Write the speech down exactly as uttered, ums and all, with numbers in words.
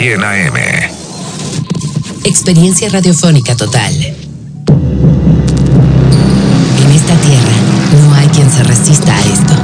cien A M. Experiencia radiofónica total. En esta tierra no hay quien se resista a esto.